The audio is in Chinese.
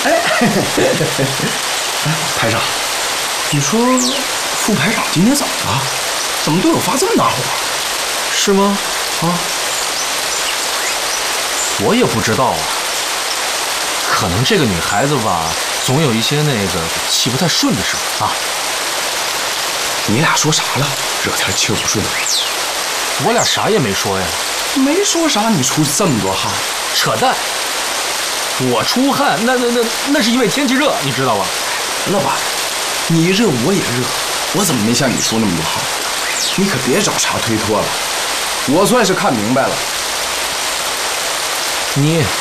排长，据说副排长今天怎么了？怎么对我发这么大火？ 是吗？ 啊， 我也不知道啊。可能这个女孩子吧，总有一些那个气不太顺的时候啊。 你俩说啥了？热天气不顺。 我俩啥也没说呀。 没说啥，你出这么多汗？ 扯淡！我出汗，那是因为天气热，你知道吧？ 了吧，你热我也热，我怎么没像你出那么多汗？你可别找茬推脱了，我算是看明白了。 你